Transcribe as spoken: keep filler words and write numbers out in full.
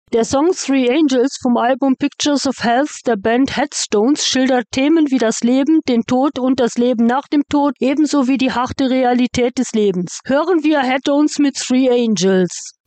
Der Song Three Angels vom Album Pictures of Health der Band Headstones schildert Themen wie das Leben, den Tod und das Leben nach dem Tod, ebenso wie die harte Realität des Lebens. Hören wir Headstones mit Three Angels.